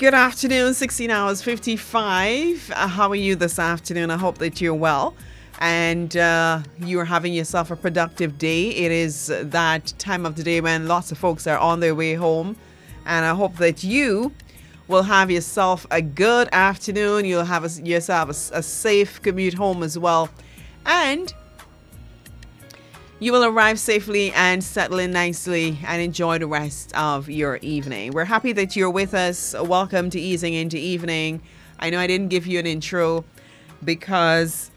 Good afternoon, 16 hours 55. How are you this afternoon? I hope that you're well and you're having yourself a productive day. It is that time of the day when lots of folks are on their way home, and I hope that you will have yourself a good afternoon. You'll have yourself a safe commute home as well, and you will arrive safely and settle in nicely and enjoy the rest of your evening. We're happy that you're with us. Welcome to Easing into Evening. I know I didn't give you an intro because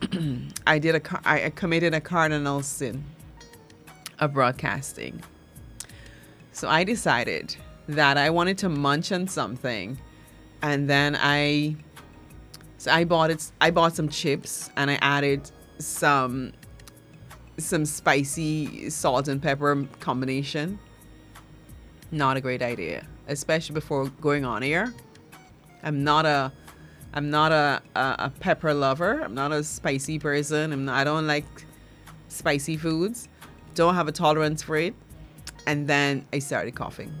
I committed a cardinal sin of broadcasting. So I decided that I wanted to munch on something, and then I bought some chips and I added some spicy salt and pepper combination. Not a great idea, especially before going on air. I'm not a pepper lover. I'm not a spicy person. I don't like spicy foods. Don't have a tolerance for it. And then I started coughing.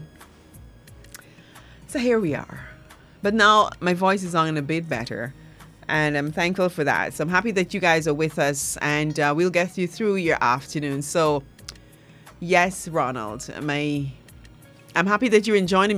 So here we are. But now my voice is on a bit better, and I'm thankful for that. So I'm happy that you guys are with us, and we'll get you through your afternoon. So yes, Ronald, I'm happy that you're enjoying